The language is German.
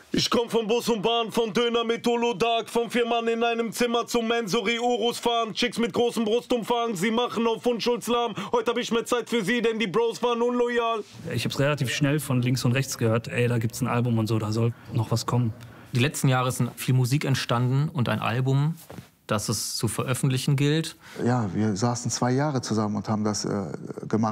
Ich komm von Bus und Bahn, von Döner mit Olodag, von 4 Mann in einem Zimmer zum Mensori Urus fahren. Chicks mit großem Brustumfang, sie machen auf Unschuldslarm. Heute hab ich mehr Zeit für sie, denn die Bros waren unloyal. Ich hab's relativ schnell von links und rechts gehört. Ey, da gibt's ein Album und so, da soll noch was kommen. Die letzten Jahre ist viel Musik entstanden und ein Album, das es zu veröffentlichen gilt. Ja, wir saßen 2 Jahre zusammen und haben das gemacht.